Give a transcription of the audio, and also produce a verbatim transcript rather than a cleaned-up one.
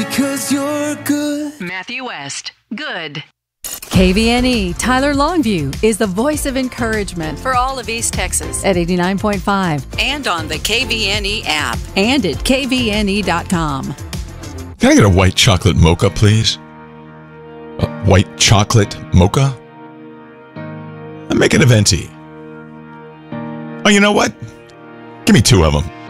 because you're good. Matthew West, good. K V N E Tyler Longview is the voice of encouragement for all of East Texas at eighty-nine point five and on the K V N E app and at K V N E dot com. Can I get a white chocolate mocha, please? A white chocolate mocha? I'm making a venti. Oh, you know what? Give me two of them.